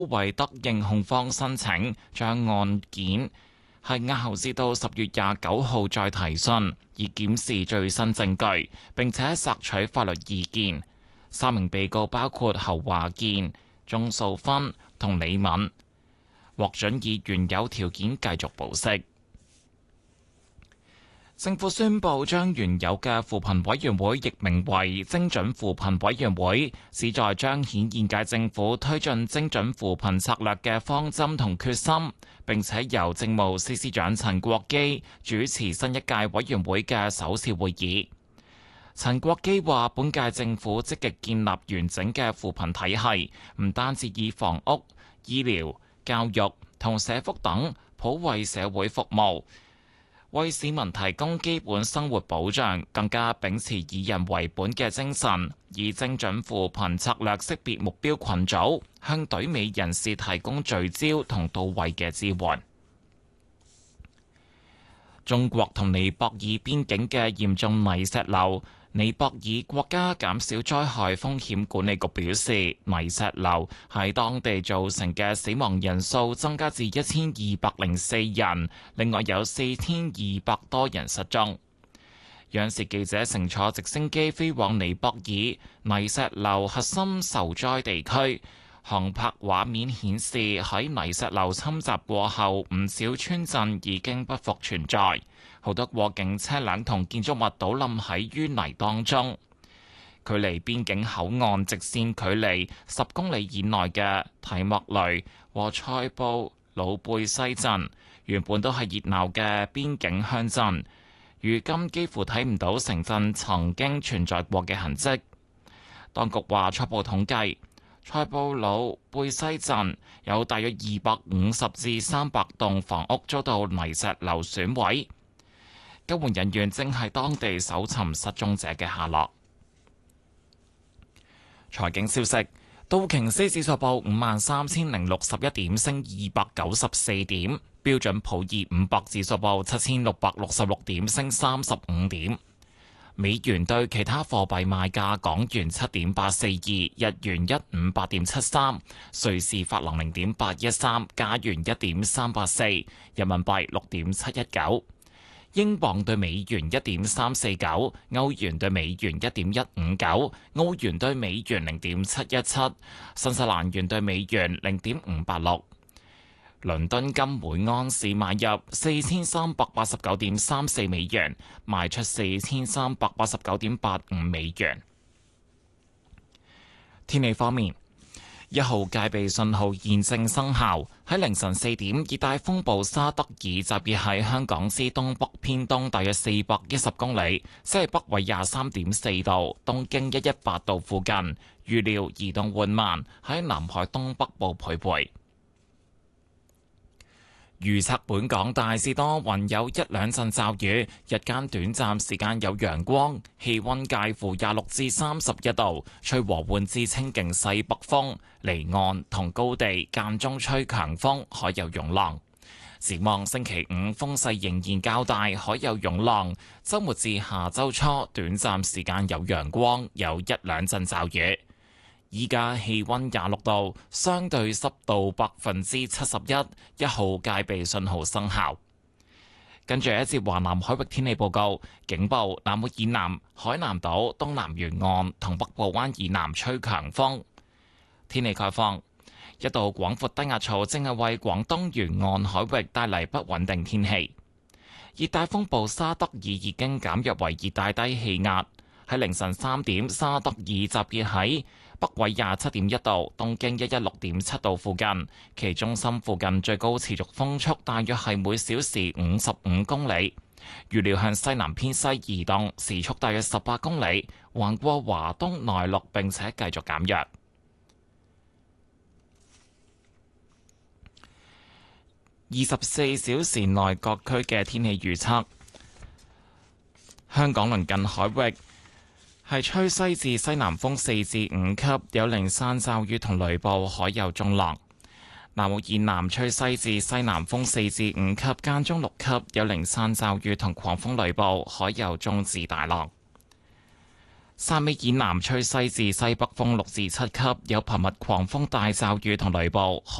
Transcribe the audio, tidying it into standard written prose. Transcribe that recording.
維德應控方申請將案件押後至到10月29號再提訊，以檢視最新證據，並且索取法律意見。3名被告包括侯華健、鐘素芬同李敏，獲准以原有條件繼續保釋。政府宣布將原有嘅扶貧委員會易名為精準扶貧委員會，旨在彰顯現屆政府推進精準扶貧策略嘅方針同決心，並且由政務司司長陳國基主持新一屆委員會嘅首次會議。陳國基話：本屆政府積極建立完整嘅扶貧體系，唔單止以房屋、醫療、教育同社福等普惠社會服務，為市民提供基本生活保障，更加秉持以人為本嘅精神，以精準扶貧策略識別目標群組，向隊尾人士提供聚焦同到位嘅支援。中國同尼泊爾邊境嘅嚴重泥石流，尼泊爾國家減少災害風險管理局表示，泥石流喺當地造成嘅死亡人數增加至1204人，另外有4200多人失蹤。央視記者乘坐直升機飛往尼泊爾泥石流核心受災地區，航拍畫面顯示喺泥石流侵襲過後，唔少村鎮已經不復存在。好多過境車輛同建築物倒冧喺淤泥當中。距離邊境口岸直線距離10公里以內嘅提莫雷和塞布魯貝西鎮，原本都係熱鬧嘅邊境鄉鎮，如今幾乎睇唔到城鎮曾經存在過嘅痕跡。當局話初步統計，塞布魯貝西鎮有大約250至300棟房屋遭到泥石流損毀。救援人員正喺當地搜尋失蹤者嘅下落。財經消息：道瓊斯指數報53,061點，升294點；標準普爾500指數報7666點，升35點。美元對其他貨幣賣價：港元7.842，日元158.73，瑞士法郎0.813，加元1.384，人民幣6.719。英鎊對美元1.349，歐元對美元1.159，澳元對美元0.717，新西蘭元對美元0.586。倫敦金每盎司買入4389.34美元，賣出4389.85美元。天氣方面，1號戒備信號現正生效。喺凌晨4點，熱帶風暴沙德爾集結喺香港之東北偏東大約410公里，即係北緯23.4度、東經118度附近。預料移動緩慢，喺南海東北部徘徊。預測本港大致多雲，有一兩陣驟雨，日間短暫時間有陽光，氣溫介乎26至31度，吹和緩至清勁西北風，離岸同高地間中吹強風，海有湧浪。展望星期五風勢仍然較大，海有湧浪。週末至下週初短暫時間有陽光，有一兩陣驟雨。依家氣溫26度，相對濕度71%，1號戒備信號生效。跟住一節華南海域天氣報告，警報：南澳以南、海南島東南沿岸同北部灣以南吹強風。天氣概況：一道廣闊低壓槽正係為廣東沿岸海域帶嚟不穩定天氣。熱帶風暴沙德爾已經減弱為熱帶低氣壓。喺凌晨3點，沙德爾集結喺北緯27.1度、東經116.7度附近，其中心附近最高持續風速大約係每小時55公里。預料向西南偏西移動，時速大約18公里，橫過華東內陸並且繼續減弱。24小時內各區嘅天氣預測：香港鄰近海域係吹西至西南風4至5級，有零散驟雨同雷暴，海有中浪。南澳以南吹西至西南風4至5級，間中6級，有零散驟雨同狂風雷暴，海有中至大浪。 汕尾以南吹西至西北風6至7級，有頻密狂風大驟雨同雷暴。